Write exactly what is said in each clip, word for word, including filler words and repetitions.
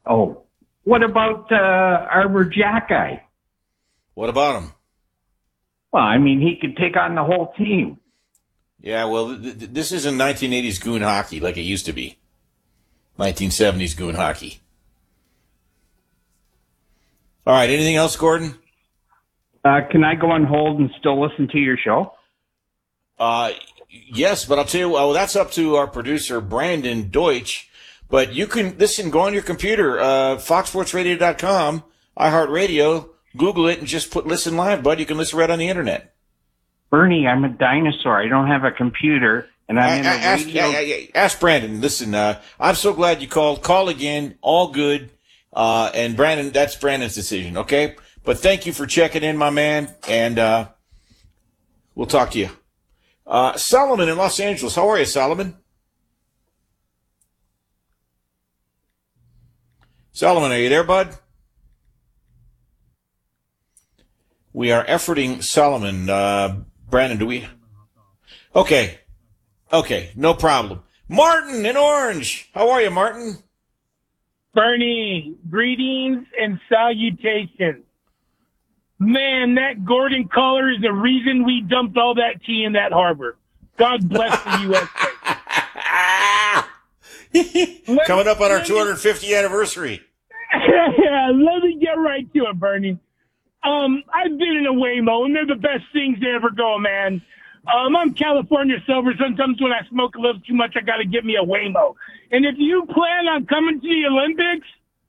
Oh, what about uh, our Jack guy? What about him? Well, I mean, he could take on the whole team. Yeah, well, th- th- this isn't nineteen eighties goon hockey like it used to be. nineteen seventies goon hockey. All right, anything else, Gordon? Uh, can I go on hold and still listen to your show? Uh, yes, but I'll tell you, well, that's up to our producer, Brandon Deutsch. But you can listen, go on your computer, uh, fox sports radio dot com, iHeartRadio, Google it, and just put listen live, bud. You can listen right on the internet. Bernie, I'm a dinosaur. I don't have a computer, and I'm I, in a I, ask, radio. I, I, ask Brandon. Listen, uh, I'm so glad you called. Call again. All good. Uh, and Brandon, that's Brandon's decision, okay? But thank you for checking in, my man, and uh, we'll talk to you. Uh, Solomon in Los Angeles. How are you, Solomon? Solomon, are you there, bud? We are efforting Solomon. Uh, Brandon, do we? Okay. Okay, no problem. Martin in Orange. How are you, Martin? Bernie, greetings and salutations. Man, that Gordon caller is the reason we dumped all that tea in that harbor. God bless the U S A. Coming up on our two hundred fiftieth anniversary. Yeah, let me get right to it, Bernie. Um, I've been in a Waymo, and they're the best things to ever go, man. Um, I'm California sober. Sometimes when I smoke a little too much, I got to get me a Waymo. And if you plan on coming to the Olympics,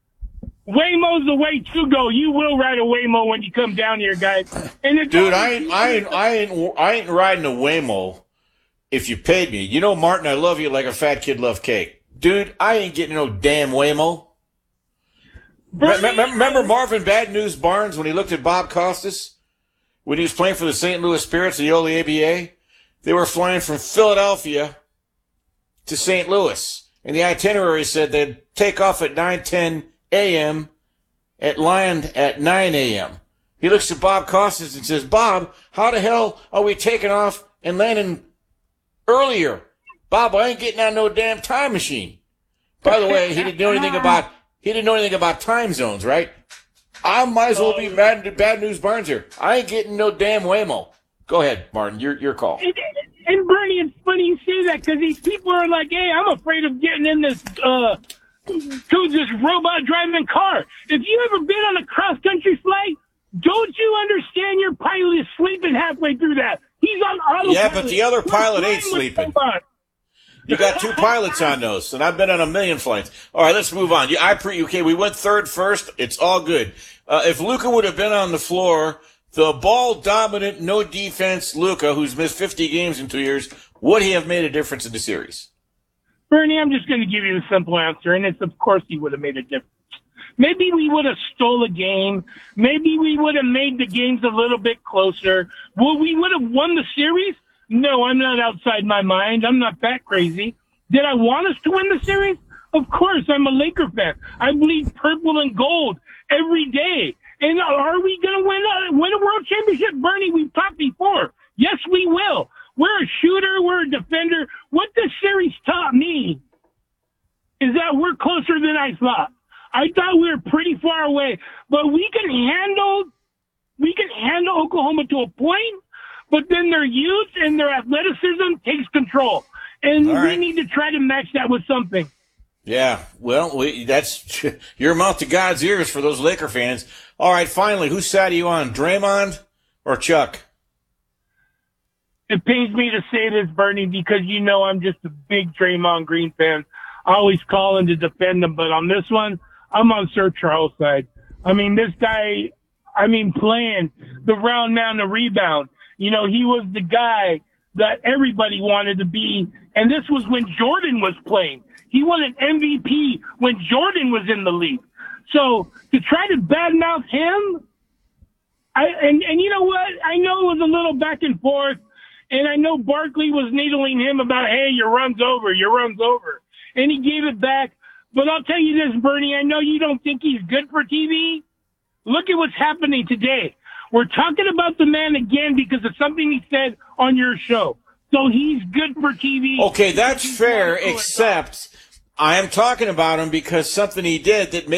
Waymo's the way to go. You will ride a Waymo when you come down here, guys. And if Dude, I ain't, I ain't, I ain't, I ain't riding a Waymo if you paid me. You know, Martin, I love you like a fat kid loves cake. Dude, I ain't getting no damn Waymo. Bernie, remember Marvin Bad News Barnes when he looked at Bob Costas? When he was playing for the Saint Louis Spirits of the old A B A? They were flying from Philadelphia to Saint Louis. And the itinerary said they'd take off at nine ten a.m. and land at nine a.m. He looks at Bob Costas and says, Bob, how the hell are we taking off and landing earlier? Bob, I ain't getting on no damn time machine. By the way, he didn't know anything about he didn't know anything about time zones, right? I might as well be bad, bad news Barnes here. I ain't getting no damn Waymo. Go ahead, Martin. Your your call. And, and Bernie, it's funny you say that because these people are like, hey, I'm afraid of getting in this uh to this robot driving car. If you ever been on a cross-country flight, don't you understand your pilot is sleeping halfway through that? He's on autopilot. Yeah, but the other pilot ain't sleeping. You got two pilots on those, and I've been on a million flights. All right, let's move on. You, I pre, okay, we went third first. It's all good. Uh, if Luka would have been on the floor, the ball-dominant, no defense Luka, who's missed fifty games in two years, would he have made a difference in the series? Bernie, I'm just going to give you the simple answer, and it's of course he would have made a difference. Maybe we would have stole a game. Maybe we would have made the games a little bit closer. Well, we would have won the series? No, I'm not outside my mind. I'm not that crazy. Did I want us to win the series? Of course, I'm a Laker fan. I bleed purple and gold every day. And are we going to win a, win a world championship? Bernie, we've talked before. Yes, we will. We're a shooter. We're a defender. What this series taught me is that we're closer than I thought. I thought we were pretty far away, but we can handle, we can handle Oklahoma to a point. But then their youth and their athleticism takes control. And All right. we need to try to match that with something. Yeah, well, we, that's your mouth to God's ears for those Laker fans. All right, finally, whose side are you on, Draymond or Chuck? It pains me to say this, Bernie, because you know I'm just a big Draymond Green fan. I always call in to defend him, but on this one, I'm on Sir Charles' side. I mean, this guy, I mean, playing the round mound of rebound. You know, he was the guy that everybody wanted to be. And this was when Jordan was playing. He won an M V P when Jordan was in the league. So to try to badmouth him, I, and, and you know what? I know it was a little back and forth. And I know Barkley was needling him about, hey, your run's over, your run's over. And he gave it back. But I'll tell you this, Bernie, I know you don't think he's good for T V. Look at what's happening today. We're talking about the man again because of something he said on your show. So he's good for T V. Okay, that's fair, except I am talking about him because something he did that made